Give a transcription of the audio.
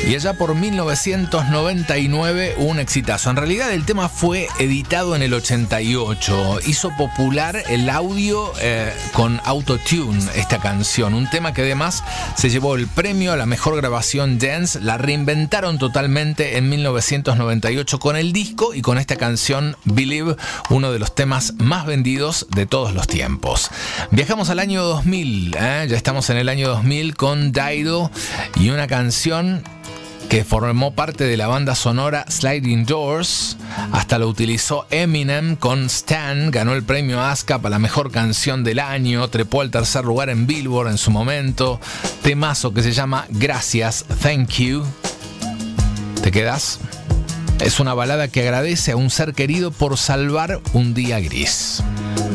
Y allá por 1999 un exitazo. En realidad el tema fue editado en el 88. Hizo popular el audio con autotune esta canción. Un tema que además se llevó el premio a la mejor grabación dance. La reinventaron totalmente en 1998 con el disco y con esta canción Believe, uno de los temas más vendidos de todos los tiempos. Viajamos al año 2000, ya estamos en el año 2000 con Dido y una canción que formó parte de la banda sonora Sliding Doors. Hasta lo utilizó Eminem con Stan, ganó el premio ASCAP a la mejor canción del año, trepó al tercer lugar en Billboard en su momento. Temazo que se llama Gracias, Thank You. ¿Te quedas? Es una balada que agradece a un ser querido por salvar un día gris.